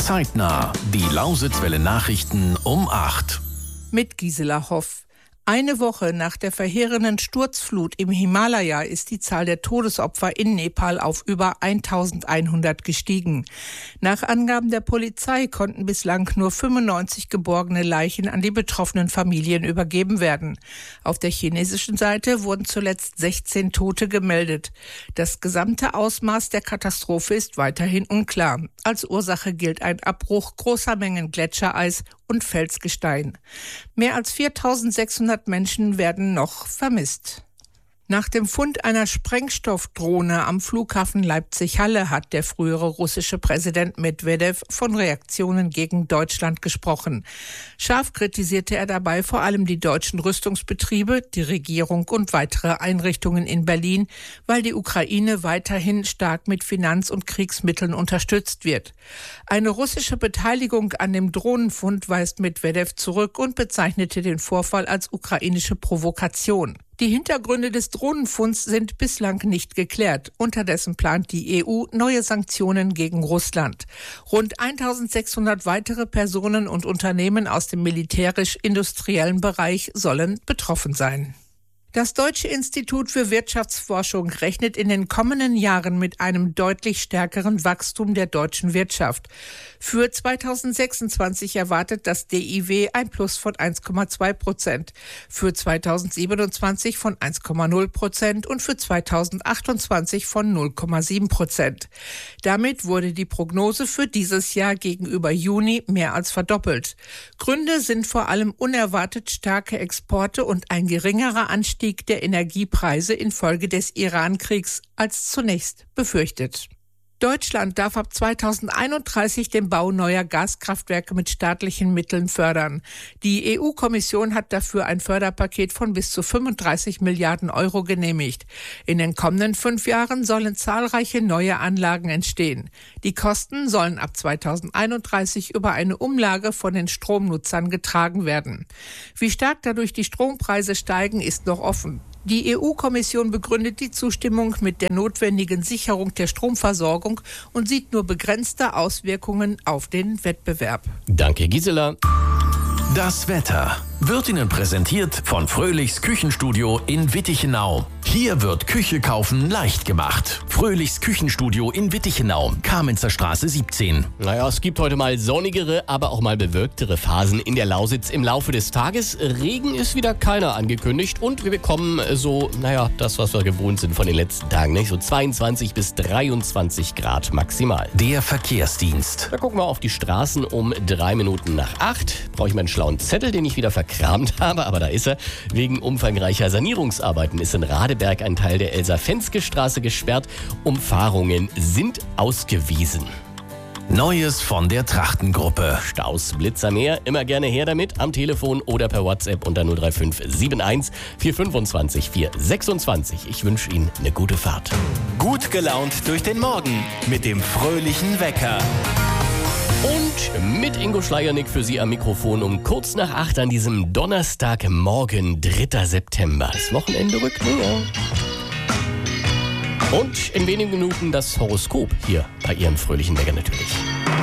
Zeitnah. Die Lausitzwelle Nachrichten um 8. Mit Gisela Hoff. Eine Woche nach der verheerenden Sturzflut im Himalaya ist die Zahl der Todesopfer in Nepal auf über 1100 gestiegen. Nach Angaben der Polizei konnten bislang nur 95 geborgene Leichen an die betroffenen Familien übergeben werden. Auf der chinesischen Seite wurden zuletzt 16 Tote gemeldet. Das gesamte Ausmaß der Katastrophe ist weiterhin unklar. Als Ursache gilt ein Abbruch großer Mengen Gletschereis und Felsgestein. Mehr als 4.600 Menschen werden noch vermisst. Nach dem Fund einer Sprengstoffdrohne am Flughafen Leipzig-Halle hat der frühere russische Präsident Medwedew von Reaktionen gegen Deutschland gesprochen. Scharf kritisierte er dabei vor allem die deutschen Rüstungsbetriebe, die Regierung und weitere Einrichtungen in Berlin, weil die Ukraine weiterhin stark mit Finanz- und Kriegsmitteln unterstützt wird. Eine russische Beteiligung an dem Drohnenfund weist Medwedew zurück und bezeichnete den Vorfall als ukrainische Provokation. Die Hintergründe des Drohnenfunds sind bislang nicht geklärt. Unterdessen plant die EU neue Sanktionen gegen Russland. Rund 1.600 weitere Personen und Unternehmen aus dem militärisch-industriellen Bereich sollen betroffen sein. Das Deutsche Institut für Wirtschaftsforschung rechnet in den kommenden Jahren mit einem deutlich stärkeren Wachstum der deutschen Wirtschaft. Für 2026 erwartet das DIW ein Plus von 1,2%, für 2027 von 1,0% und für 2028 von 0,7%. Damit wurde die Prognose für dieses Jahr gegenüber Juni mehr als verdoppelt. Gründe sind vor allem unerwartet starke Exporte und ein geringerer Anstieg der Energiepreise infolge des Iran-Kriegs als zunächst befürchtet. Deutschland darf ab 2031 den Bau neuer Gaskraftwerke mit staatlichen Mitteln fördern. Die EU-Kommission hat dafür ein Förderpaket von bis zu 35 Milliarden Euro genehmigt. In den kommenden 5 Jahren sollen zahlreiche neue Anlagen entstehen. Die Kosten sollen ab 2031 über eine Umlage von den Stromnutzern getragen werden. Wie stark dadurch die Strompreise steigen, ist noch offen. Die EU-Kommission begründet die Zustimmung mit der notwendigen Sicherung der Stromversorgung und sieht nur begrenzte Auswirkungen auf den Wettbewerb. Danke, Gisela. Das Wetter wird Ihnen präsentiert von Fröhlichs Küchenstudio in Wittichenau. Hier wird Küche kaufen leicht gemacht. Fröhlichs Küchenstudio in Wittichenau, Kamenzer Straße 17. Naja, es gibt heute mal sonnigere, aber auch mal bewölktere Phasen in der Lausitz im Laufe des Tages. Regen ist wieder keiner angekündigt und wir bekommen das, was wir gewohnt sind von den letzten Tagen, nicht? So 22 bis 23 Grad maximal. Der Verkehrsdienst. Da gucken wir auf die Straßen um 3 Minuten nach 8. Brauche ich meinen schlauen Zettel, den ich wieder verkramt habe, aber da ist er. Wegen umfangreicher Sanierungsarbeiten ist in Radeberg ein Teil der Elsa-Fenske-Straße gesperrt. Umfahrungen sind ausgewiesen. Neues von der Trachtengruppe. Staus, Blitzer mehr, immer gerne her damit, am Telefon oder per WhatsApp unter 035 71 425 426. Ich wünsche Ihnen eine gute Fahrt. Gut gelaunt durch den Morgen mit dem fröhlichen Wecker. Und mit Ingo Schleiernick für Sie am Mikrofon um kurz nach 8 an diesem Donnerstagmorgen, 3. September. Das Wochenende rückt näher. Und in wenigen Minuten das Horoskop hier bei Ihrem fröhlichen Wecker natürlich.